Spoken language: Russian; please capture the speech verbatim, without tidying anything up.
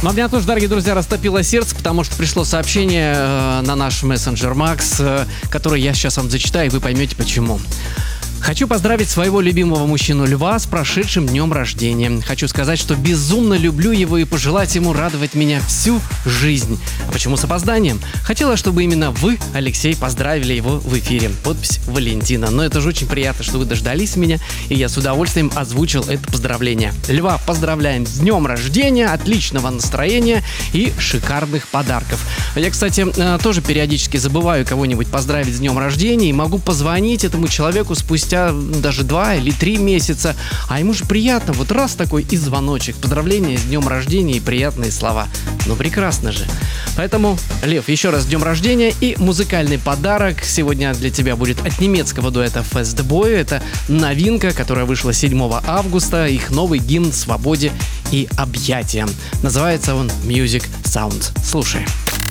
Ну, а меня тоже, дорогие друзья, растопило сердце, потому что пришло сообщение э, на наш мессенджер Макс, э, которое я сейчас вам зачитаю, и вы поймете почему. Хочу поздравить своего любимого мужчину Льва с прошедшим днем рождения. Хочу сказать, что безумно люблю его и пожелать ему радовать меня всю жизнь. А почему с опозданием? Хотела, чтобы именно вы, Алексей, поздравили его в эфире. Подпись Валентина. Но это же очень приятно, что вы дождались меня, и я с удовольствием озвучил это поздравление. Льва поздравляем с днем рождения, отличного настроения и шикарных подарков. Я, кстати, тоже периодически забываю кого-нибудь поздравить с днем рождения и могу позвонить этому человеку спустя даже два или три месяца, а ему же приятно, вот раз такой и звоночек, поздравления с днем рождения и приятные слова. Ну прекрасно же. Поэтому, Лев, еще раз с днем рождения, и музыкальный подарок сегодня для тебя будет от немецкого дуэта Fastboy. Это новинка, которая вышла седьмого августа, их новый гимн свободе и объятиям. Называется он Music Sounds. Слушай.